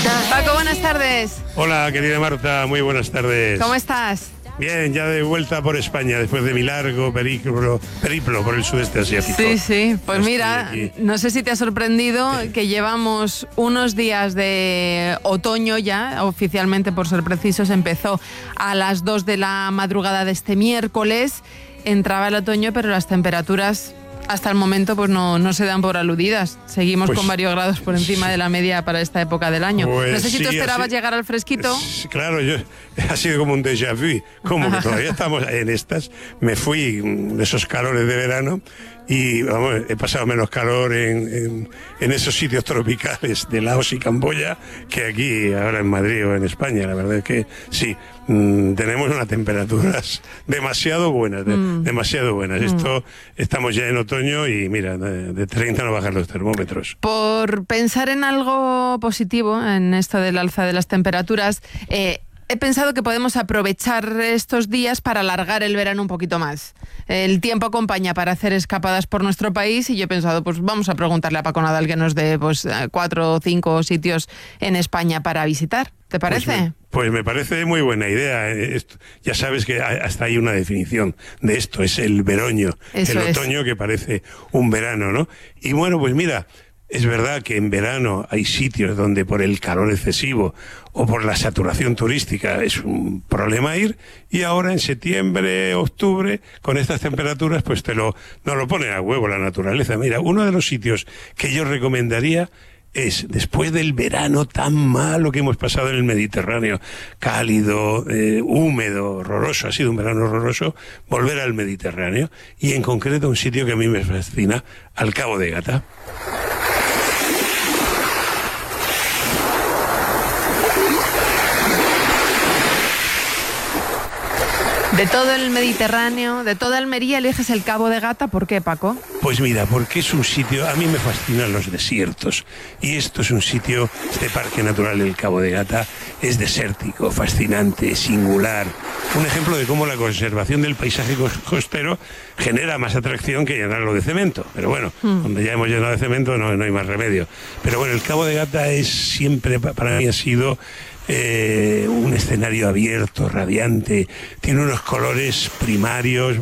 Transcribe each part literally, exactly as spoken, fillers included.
Paco, buenas tardes. Hola, querida Marta, muy buenas tardes. ¿Cómo estás? Bien, ya de vuelta por España después de mi largo periplo, periplo por el sudeste asiático. Sí, sí. Pues Estoy mira, aquí. no sé si te ha sorprendido que llevamos unos días de otoño ya, oficialmente por ser precisos, empezó a las dos de la madrugada de este miércoles. Entraba el otoño, pero las temperaturas hasta el momento pues no, no se dan por aludidas. Seguimos Pues, con varios grados por encima sí. de la media para esta época del año. Pues no sé si sí, tú esperabas así- llegar al fresquito. Sí, claro, yo ha sido como un déjà vu, como que todavía estamos en estas. Me fui de esos calores de verano y vamos, he pasado menos calor en, en, en esos sitios tropicales de Laos y Camboya que aquí ahora en Madrid o en España. La verdad es que sí, mmm, tenemos unas temperaturas demasiado buenas, de, Mm. demasiado buenas. Mm. Esto estamos ya en otoño y mira, de, de treinta no bajan los termómetros. Por pensar en algo positivo en esto del alza de las temperaturas, eh, he pensado que podemos aprovechar estos días para alargar el verano un poquito más. El tiempo acompaña para hacer escapadas por nuestro país y yo he pensado, pues vamos a preguntarle a Paco Nadal que nos dé pues, cuatro o cinco sitios en España para visitar. ¿Te parece? Pues me, pues me parece muy buena idea. Esto, ya sabes que hasta hay una definición de esto, es el veroño, Eso el es. otoño que parece un verano, ¿no? Y bueno, pues mira, es verdad que en verano hay sitios donde por el calor excesivo o por la saturación turística es un problema ir, y ahora en septiembre, octubre, con estas temperaturas, pues te lo, nos lo pone a huevo la naturaleza. Mira, uno de los sitios que yo recomendaría es, después del verano tan malo que hemos pasado en el Mediterráneo, cálido, eh, húmedo, horroroso, ha sido un verano horroroso, volver al Mediterráneo, y en concreto un sitio que a mí me fascina, al Cabo de Gata. De todo el Mediterráneo, de toda Almería, eliges el Cabo de Gata. ¿Por qué, Paco? Pues mira, porque es un sitio, a mí me fascinan los desiertos, y esto es un sitio, este Parque Natural del Cabo de Gata es desértico, fascinante, singular, un ejemplo de cómo la conservación del paisaje costero genera más atracción que llenarlo de cemento, pero bueno, mm. donde ya hemos llenado de cemento no, no hay más remedio. Pero bueno, el Cabo de Gata es siempre, para mí ha sido Eh, un escenario abierto, radiante, tiene unos colores primarios,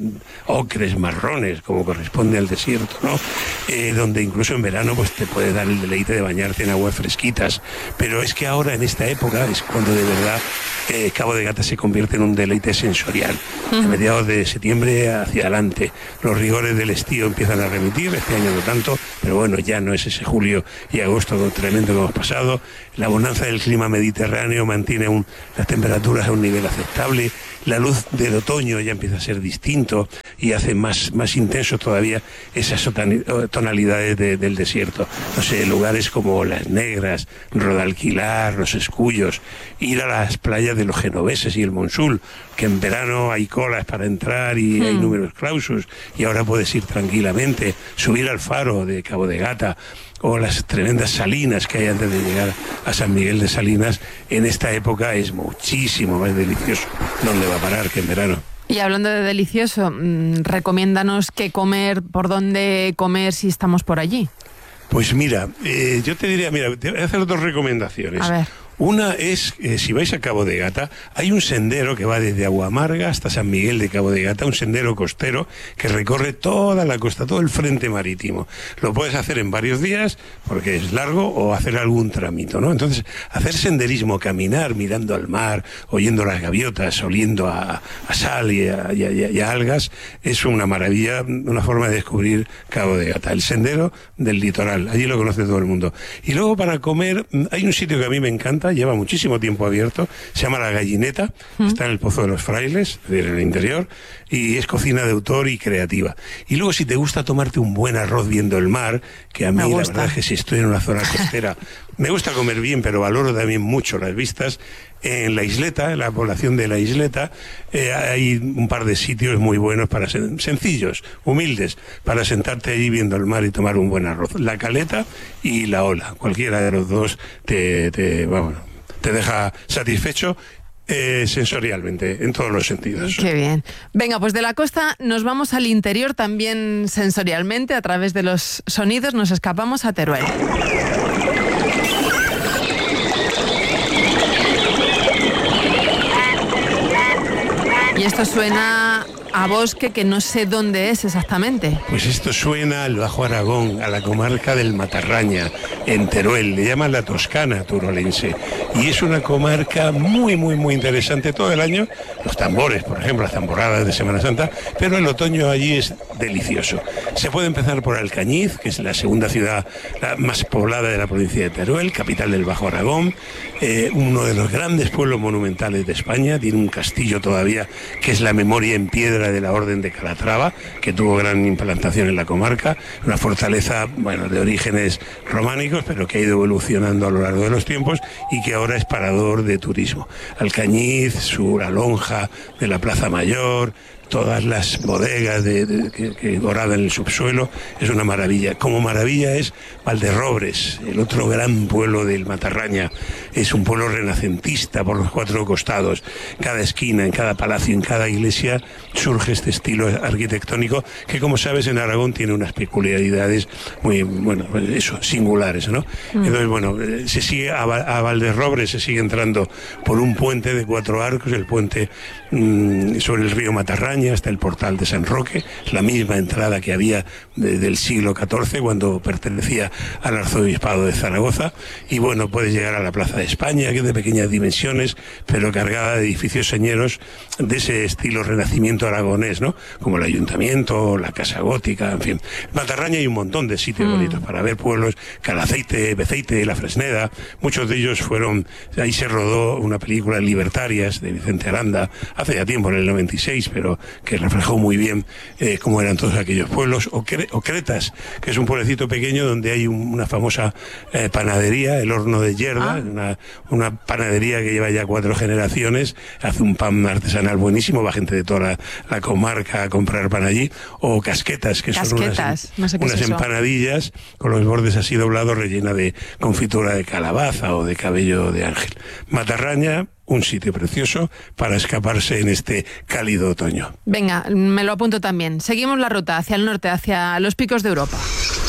ocres, marrones, como corresponde al desierto, ¿no? Eh, donde incluso en verano pues te puede dar el deleite de bañarte en aguas fresquitas, pero es que ahora en esta época es cuando de verdad eh, Cabo de Gata se convierte en un deleite sensorial. Uh-huh. A mediados de septiembre hacia adelante los rigores del estío empiezan a remitir, este año no tanto, pero bueno, ya no es ese julio y agosto tremendo que hemos pasado. La bonanza del clima mediterráneo mantiene un, las temperaturas a un nivel aceptable, la luz del otoño ya empieza a ser distinto y hace más, más intenso todavía esas tonalidades de, del desierto. No sé, lugares como Las Negras, Rodalquilar, Los Escullos, ir a las playas de los genoveses y el Monsul, que en verano hay colas para entrar y mm. hay números clausus, y ahora puedes ir tranquilamente, subir al faro de Cabo de Gata, o las tremendas salinas que hay antes de llegar a San Miguel de Salinas. En esta época es muchísimo más delicioso. ¿Dónde va a parar que en verano? Y hablando de delicioso, recomiéndanos qué comer, por dónde comer si estamos por allí. Pues mira, eh, yo te diría, mira, te voy a hacer dos recomendaciones. A ver. Una es, eh, si vais a Cabo de Gata, hay un sendero que va desde Aguamarga hasta San Miguel de Cabo de Gata, un sendero costero que recorre toda la costa, todo el frente marítimo. Lo puedes hacer en varios días, porque es largo, o hacer algún tramito, ¿no? Entonces, hacer senderismo, caminar mirando al mar, oyendo las gaviotas, oliendo a, a sal y a, y, a, y a algas, es una maravilla, una forma de descubrir Cabo de Gata. El sendero del litoral, allí lo conoce todo el mundo. Y luego para comer, hay un sitio que a mí me encanta, lleva muchísimo tiempo abierto, se llama La Gallineta, ¿Mm? Está en el Pozo de los Frailes, es decir, en el interior, y es cocina de autor y creativa. Y luego, si te gusta tomarte un buen arroz viendo el mar, que a mí la verdad es que si estoy en una zona costera me gusta comer bien, pero valoro también mucho las vistas. En la isleta, en la población de la isleta, eh, hay un par de sitios muy buenos, para sen- sencillos, humildes, para sentarte allí viendo el mar y tomar un buen arroz. La Caleta y la Ola, cualquiera de los dos te, te, vamos, te deja satisfecho eh, sensorialmente, en todos los sentidos. Qué bien. Venga, pues de la costa nos vamos al interior también sensorialmente, a través de los sonidos nos escapamos a Teruel. esto suena a bosque que no sé dónde es exactamente. Pues esto suena al Bajo Aragón, a la comarca del Matarraña, en Teruel. Le llaman la Toscana turolense. Y es una comarca muy, muy, muy interesante todo el año. Los tambores, por ejemplo, las tamboradas de Semana Santa, pero el otoño allí es delicioso. Se puede empezar por Alcañiz, que es la segunda ciudad la más poblada de la provincia de Teruel, capital del Bajo Aragón, eh, uno de los grandes pueblos monumentales de España. Tiene un castillo todavía que es la memoria en piedra de la Orden de Calatrava, que tuvo gran implantación en la comarca, una fortaleza, bueno, de orígenes románicos, pero que ha ido evolucionando a lo largo de los tiempos y que ahora es parador de turismo. Alcañiz, su la lonja de la Plaza Mayor, todas las bodegas de, de, que, que doradas en el subsuelo, es una maravilla. Como maravilla es Valderrobres, el otro gran pueblo del Matarraña. Es un pueblo renacentista por los cuatro costados. Cada esquina, en cada palacio, en cada iglesia surge este estilo arquitectónico que, como sabes, en Aragón tiene unas peculiaridades muy, bueno, eso, singulares, ¿no? Mm. Entonces, bueno, se sigue a, a Valderrobres se sigue entrando por un puente de cuatro arcos, el puente mmm, sobre el río Matarraña, hasta el portal de San Roque, es la misma entrada que había de, del siglo catorce, cuando pertenecía al arzobispado de Zaragoza, y bueno, puedes llegar a la Plaza de España, que es de pequeñas dimensiones, pero cargada de edificios señeros de ese estilo renacimiento aragonés, ¿no? Como el Ayuntamiento, la Casa Gótica, en fin. En Matarraña hay un montón de sitios mm. bonitos para ver pueblos, Calaceite, Beceite, La Fresneda, muchos de ellos fueron, ahí se rodó una película, Libertarias, de Vicente Aranda, hace ya tiempo, en el noventa y seis, pero que reflejó muy bien eh, cómo eran todos aquellos pueblos, o, Cre o Cretas, que es un pueblecito pequeño donde hay un, una famosa eh, panadería, el Horno de Yerda, ah. una, una panadería que lleva ya cuatro generaciones, hace un pan artesanal buenísimo, va gente de toda la, la comarca a comprar pan allí, o Casquetas, que Casquetas. son unas, no sé unas es empanadillas con los bordes así doblados, rellena de confitura de calabaza o de cabello de ángel. Matarraña, un sitio precioso para escaparse en este cálido otoño. Venga, me lo apunto también. Seguimos la ruta hacia el norte, hacia los picos de Europa.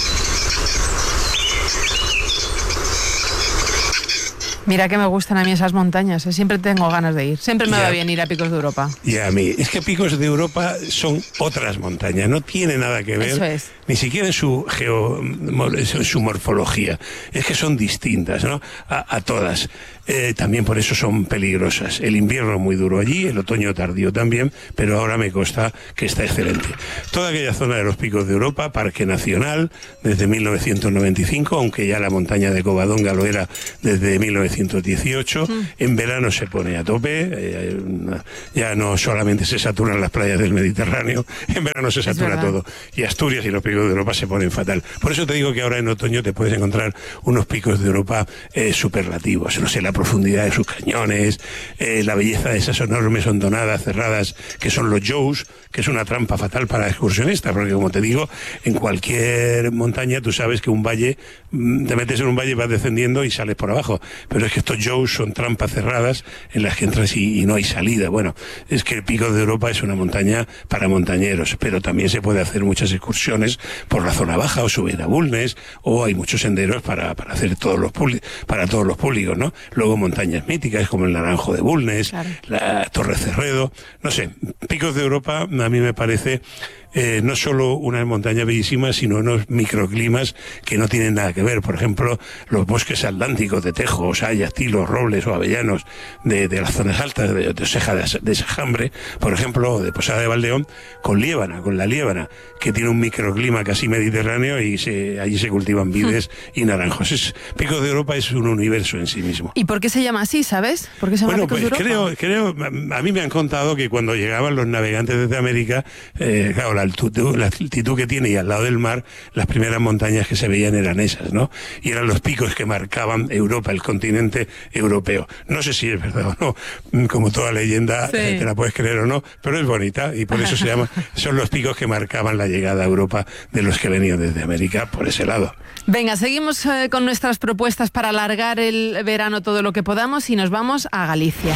Mira que me gustan a mí esas montañas, ¿eh? Siempre tengo ganas de ir. Siempre me ya, va bien ir a Picos de Europa. Y a mí. Es que Picos de Europa son otras montañas, no tiene nada que ver, Eso es. ni siquiera en su geo, en su morfología. Es que son distintas, ¿no? A, a todas. Eh, también por eso son peligrosas. El invierno muy duro allí, el otoño tardío también, pero ahora me consta que está excelente. Toda aquella zona de los Picos de Europa, Parque Nacional, desde mil novecientos noventa y cinco, aunque ya la montaña de Covadonga lo era desde mil novecientos dieciocho, mm. en verano se pone a tope, eh, ya no solamente se saturan las playas del Mediterráneo, en verano se satura todo, y Asturias y los Picos de Europa se ponen fatal. Por eso te digo que ahora en otoño te puedes encontrar unos Picos de Europa eh, superlativos, no sé, la profundidad de sus cañones, eh, la belleza de esas enormes hondonadas cerradas que son los Jous, que es una trampa fatal para excursionistas, porque como te digo, en cualquier montaña tú sabes que un valle, te metes en un valle, vas descendiendo y sales por abajo, pero es que estos Jous son trampas cerradas en las que entras y, y no hay salida. Bueno, es que el Pico de Europa es una montaña para montañeros, pero también se puede hacer muchas excursiones por la zona baja o subir a Bulnes, o hay muchos senderos para, para hacer todos los para todos los públicos, ¿no? Luego montañas míticas como el Naranjo de Bulnes, claro, la Torre Cerredo, no sé, Picos de Europa a mí me parece Eh, no solo una montaña bellísima, sino unos microclimas que no tienen nada que ver. Por ejemplo, los bosques atlánticos de tejos, hayas, tilos, robles o avellanos de, de las zonas altas de, de Oseja de, de Sajambre, por ejemplo, de Posada de Valdeón, con liébana, con la liébana, que tiene un microclima casi mediterráneo y se, allí se cultivan vides y naranjos. Es, Picos de Europa es un universo en sí mismo. ¿Y por qué se llama así, sabes? ¿Por qué se llama bueno, Picos pues de Europa? Creo, creo, a mí me han contado que cuando llegaban los navegantes desde América, eh, claro, la altitud, la altitud que tiene y al lado del mar, las primeras montañas que se veían eran esas, ¿no? Y eran los picos que marcaban Europa, el continente europeo. No sé si es verdad o no, como toda leyenda, sí, eh, te la puedes creer o no, pero es bonita y por eso se llama, son los picos que marcaban la llegada a Europa de los que venían desde América por ese lado. Venga, seguimos eh, con nuestras propuestas para alargar el verano todo lo que podamos y nos vamos a Galicia.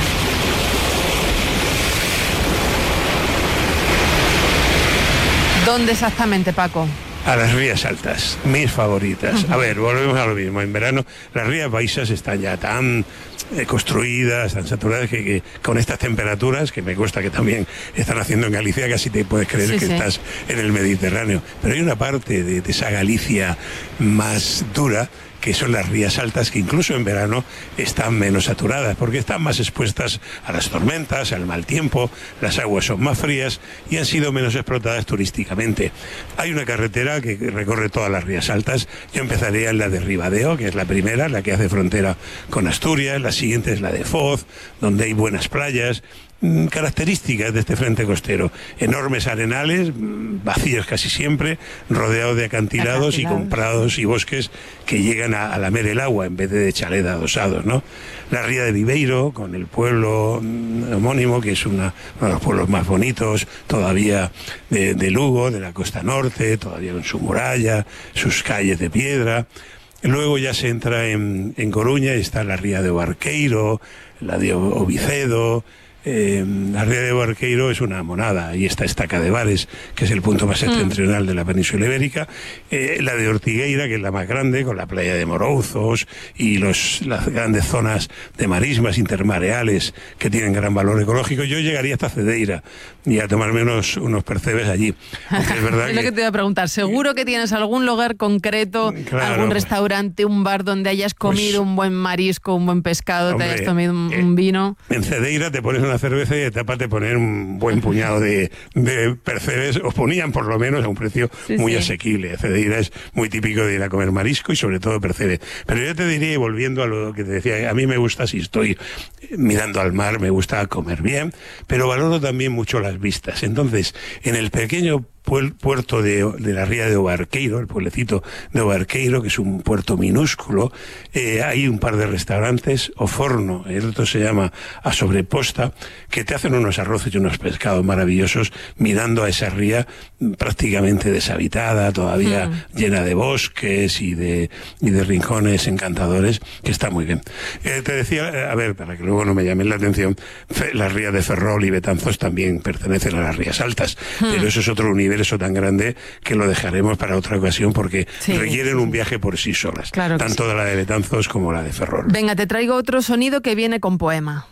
¿Dónde exactamente, Paco? A las Rías Altas, mis favoritas. A ver, volvemos a lo mismo. En verano las Rías Baixas están ya tan eh, construidas, tan saturadas, que, que con estas temperaturas, que me cuesta que también están haciendo en Galicia, casi te puedes creer sí, que sí. estás en el Mediterráneo. Pero hay una parte de, de esa Galicia más dura, que son las Rías Altas, que incluso en verano están menos saturadas, porque están más expuestas a las tormentas, al mal tiempo, las aguas son más frías y han sido menos explotadas turísticamente. Hay una carretera que recorre todas las Rías Altas. Yo empezaría en la de Ribadeo, que es la primera, la que hace frontera con Asturias. La siguiente es la de Foz, donde hay buenas playas. Características de este frente costero: enormes arenales, vacíos casi siempre, rodeados de acantilados, acantilados. y con prados y bosques que llegan a, a lamer el agua en vez de chalet adosados, ¿no? La ría de Viveiro, con el pueblo homónimo, que es una, uno de los pueblos más bonitos todavía de, de Lugo, de la costa norte, todavía con su muralla, sus calles de piedra. Luego ya se entra en, en Coruña y está la ría de Barqueiro, la de Ovicedo. Eh, la ría de Barqueiro es una monada, y esta Estaca de Bares, que es el punto más septentrional mm. de la península ibérica. Eh, la de Ortigueira, que es la más grande, con la playa de Morouzos y los, las grandes zonas de marismas intermareales que tienen gran valor ecológico. Yo llegaría hasta Cedeira y a tomarme unos, unos percebes allí. Es verdad es lo que, que te iba a preguntar. ¿Seguro que tienes algún lugar concreto, claro, algún restaurante, un bar donde hayas comido pues, un buen marisco, un buen pescado, hombre, te hayas tomado un, eh, un vino? En Cedeira te pones una cerveza y etapas de poner un buen puñado de, de percebes, os ponían por lo menos a un precio sí, muy sí. asequible. Cedeira es muy típico de ir a comer marisco y sobre todo percebe. Pero yo te diría, volviendo a lo que te decía, a mí me gusta, si estoy mirando al mar, me gusta comer bien, pero valoro también mucho las vistas. Entonces, en el pequeño puerto de, de la ría de Obarqueiro, el pueblecito de Obarqueiro, que es un puerto minúsculo, eh, hay un par de restaurantes, o Forno, el otro se llama A Sobreposta, que te hacen unos arroces y unos pescados maravillosos mirando a esa ría prácticamente deshabitada, todavía mm. llena de bosques y de, y de rincones encantadores, que está muy bien. Eh, te decía, a ver, para que luego no me llamen la atención, las rías de Ferrol y Betanzos también pertenecen a las Rías Altas, mm. pero eso es otro universo eso tan grande que lo dejaremos para otra ocasión, porque sí, requieren sí, un viaje por sí solas, claro tanto sí. de la de Betanzos como la de Ferrol. Venga, te traigo otro sonido que viene con poema.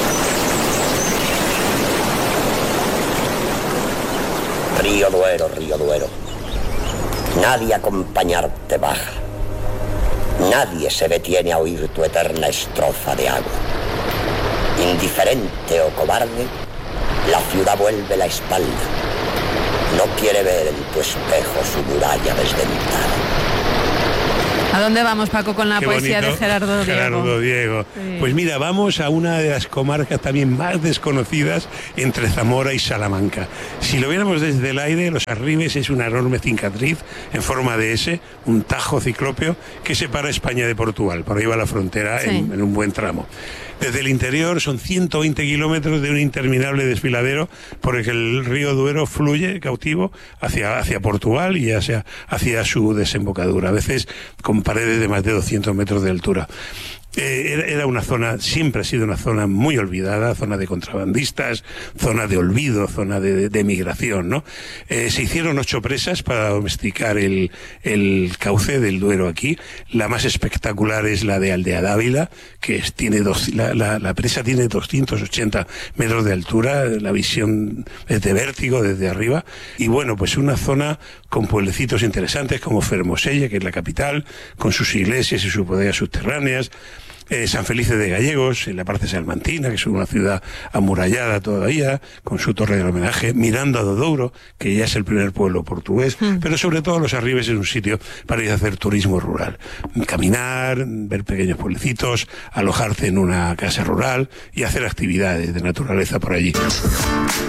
Río Duero, Río Duero, nadie a acompañarte baja, nadie se detiene a oír tu eterna estrofa de agua. Indiferente o cobarde, la ciudad vuelve la espalda. No quiere ver en tu espejo su muralla desdentada. ¿A dónde vamos, Paco, con la Qué poesía bonito, de Gerardo Diego? Gerardo Diego. Sí. Pues mira, vamos a una de las comarcas también más desconocidas entre Zamora y Salamanca. Si lo viéramos desde el aire, Los Arribes es una enorme cicatriz en forma de S, un tajo ciclópeo que separa España de Portugal. Por ahí va la frontera sí. en, en un buen tramo. Desde el interior son ciento veinte kilómetros de un interminable desfiladero por el que el río Duero fluye cautivo hacia, hacia Portugal y hacia, hacia su desembocadura, a veces con paredes de más de doscientos metros de altura. Eh, era una zona, siempre ha sido una zona muy olvidada, zona de contrabandistas, zona de olvido, zona de, de, de migración, ¿no? Eh, se hicieron ocho presas para domesticar el, el cauce del Duero aquí. La más espectacular es la de Aldea Dávila, que es, tiene dos, la, la, la presa tiene doscientos ochenta metros de altura, la visión es de vértigo desde arriba, y bueno, pues una zona con pueblecitos interesantes como Fermosella, que es la capital, con sus iglesias y sus bodegas subterráneas. Eh, San Felice de Gallegos, en la parte salmantina, que es una ciudad amurallada todavía, con su torre del homenaje, mirando a Dodouro, que ya es el primer pueblo portugués, mm. pero sobre todo Los Arribes es un sitio para ir a hacer turismo rural. Caminar, ver pequeños pueblecitos, alojarse en una casa rural y hacer actividades de naturaleza por allí.